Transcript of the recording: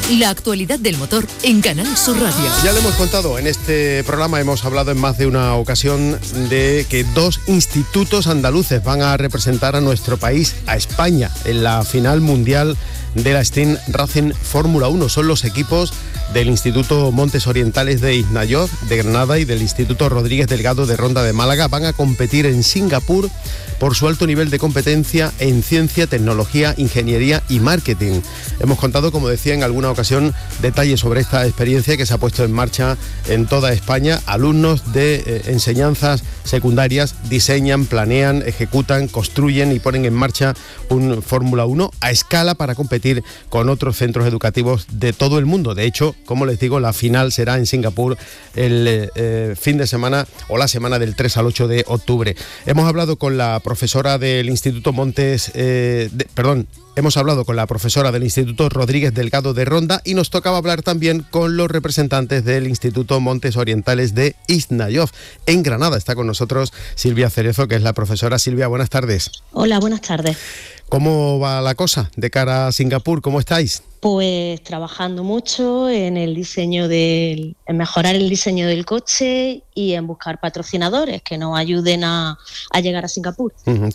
La actualidad del motor en Canal Sur Radio. Ya le hemos contado, en este programa hemos hablado en más de una ocasión de que 2 institutos andaluces van a representar a nuestro país, a España, en la final mundial de la Steam Racing Fórmula 1. Son los equipos del Instituto Montes Orientales de Isnayoz, de Granada, y del Instituto Rodríguez Delgado de Ronda de Málaga. Van a competir en Singapur por su alto nivel de competencia en ciencia, tecnología, ingeniería y marketing. Hemos contado, como decía en alguna ocasión, detalles sobre esta experiencia que se ha puesto en marcha en toda España. Alumnos de enseñanzas secundarias diseñan, planean, ejecutan, construyen y ponen en marcha un Fórmula 1 a escala para competir con otros centros educativos de todo el mundo. De hecho, como les digo, la final será en Singapur el fin de semana o la semana del 3 al 8 de octubre. Hemos hablado con la profesora del Instituto Hemos hablado con la profesora del Instituto Rodríguez Delgado de Ronda y nos tocaba hablar también con los representantes del Instituto Montes Orientales de Isnayoz. En Granada está con nosotros Silvia Cerezo, que es la profesora. Silvia, buenas tardes. Hola, buenas tardes. ¿Cómo va la cosa de cara a Singapur? ¿Cómo estáis? Pues trabajando mucho en en mejorar el diseño del coche y en buscar patrocinadores que nos ayuden a llegar a Singapur.